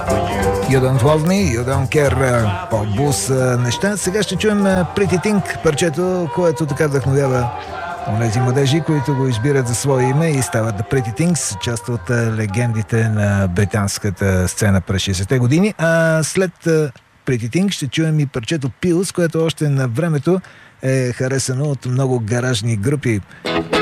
You Don't Love Me, You Don't Care, по-бус неща. Сега ще чуем Pretty Thing, парчето, което така вдъхновява онези младежи, които го избират за свое име и стават The Pretty Things, част от легендите на британската сцена през 60-те години. А след Pretty Thing ще чуем и парчето Pills, което още на времето е харесано от много гаражни групи.